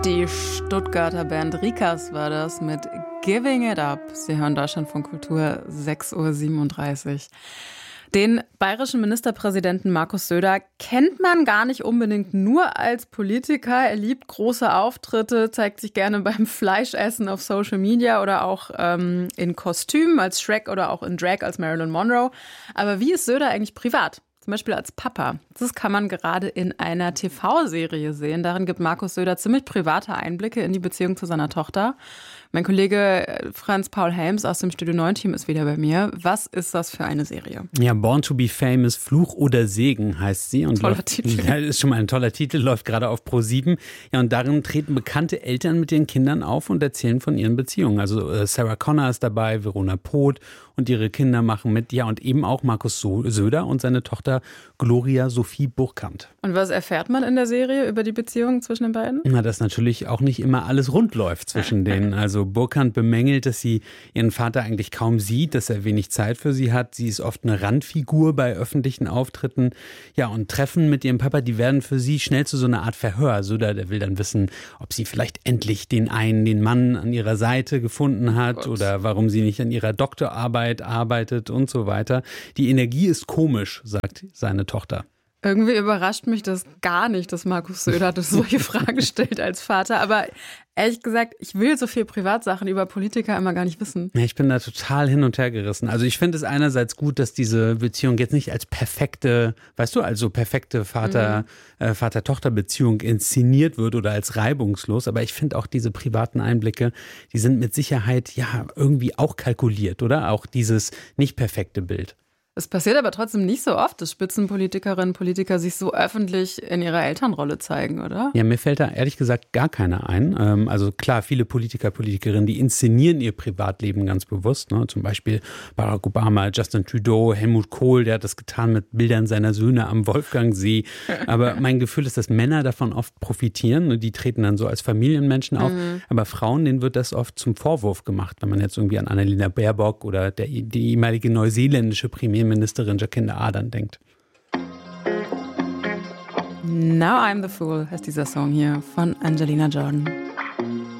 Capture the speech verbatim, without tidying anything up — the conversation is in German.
Die Stuttgarter Band Rikas war das mit Giving It Up. Sie hören Deutschlandfunk Kultur, sechs Uhr siebenunddreißig. Den bayerischen Ministerpräsidenten Markus Söder kennt man gar nicht unbedingt nur als Politiker. Er liebt große Auftritte, zeigt sich gerne beim Fleischessen auf Social Media oder auch ähm, in Kostüm als Shrek oder auch in Drag als Marilyn Monroe. Aber wie ist Söder eigentlich privat? Zum Beispiel als Papa. Das kann man gerade in einer T V-Serie sehen. Darin gibt Markus Söder ziemlich private Einblicke in die Beziehung zu seiner Tochter. Mein Kollege Franz Paul Helms aus dem Studio neun Team ist wieder bei mir. Was ist das für eine Serie? Ja, Born to be Famous, Fluch oder Segen heißt sie. Und toller läuft, Titel. Ja, ist schon mal ein toller Titel, läuft gerade auf Pro sieben. Ja, und darin treten bekannte Eltern mit ihren Kindern auf und erzählen von ihren Beziehungen. Also äh, Sarah Connor ist dabei, Verona Poth und ihre Kinder machen mit. Ja, und eben auch Markus Söder und seine Tochter Gloria Sophie Burkhardt. Und was erfährt man in der Serie über die Beziehung zwischen den beiden? Na, dass natürlich auch nicht immer alles rund läuft zwischen denen. Also Burkhardt bemängelt, dass sie ihren Vater eigentlich kaum sieht, dass er wenig Zeit für sie hat. Sie ist oft eine Randfigur bei öffentlichen Auftritten. Ja, und Treffen mit ihrem Papa, die werden für sie schnell zu so einer Art Verhör. Söder, der will dann wissen, ob sie vielleicht endlich den einen, den Mann an ihrer Seite gefunden hat Gott. Oder warum sie nicht an ihrer Doktorarbeit arbeitet und so weiter. Die Energie ist komisch, sagt seine Tochter. Irgendwie überrascht mich das gar nicht, dass Markus Söder solche Fragen stellt als Vater. Aber ehrlich gesagt, ich will so viel Privatsachen über Politiker immer gar nicht wissen. Ich bin da total hin und her gerissen. Also ich finde es einerseits gut, dass diese Beziehung jetzt nicht als perfekte, weißt du, also perfekte Vater, mhm. äh, Vater-Tochter-Beziehung inszeniert wird oder als reibungslos. Aber ich finde auch diese privaten Einblicke, die sind mit Sicherheit ja irgendwie auch kalkuliert, oder? Auch dieses nicht perfekte Bild. Es passiert aber trotzdem nicht so oft, dass Spitzenpolitikerinnen und Politiker sich so öffentlich in ihrer Elternrolle zeigen, oder? Ja, mir fällt da ehrlich gesagt gar keiner ein. Also klar, viele Politiker, Politikerinnen, die inszenieren ihr Privatleben ganz bewusst. Ne? Zum Beispiel Barack Obama, Justin Trudeau, Helmut Kohl, der hat das getan mit Bildern seiner Söhne am Wolfgangsee. Aber mein Gefühl ist, dass Männer davon oft profitieren. Die treten dann so als Familienmenschen auf. Mhm. Aber Frauen, denen wird das oft zum Vorwurf gemacht. Wenn man jetzt irgendwie an Annalena Baerbock oder der, die ehemalige neuseeländische Premierministerin Ministerin Jacinda Ardern denkt. Now I'm the Fool heißt dieser Song hier von Angelina Jordan.